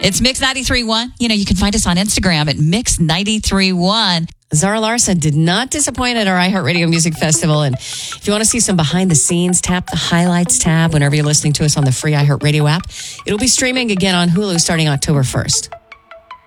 It's Mix 93.1. You can find us on Instagram at Mix 93.1. Zara Larsson did not disappoint at our iHeartRadio Music Festival. And if you want to see some behind the scenes, tap the highlights tab whenever you're listening to us on the free iHeartRadio app. It'll be streaming again on Hulu starting October 1st.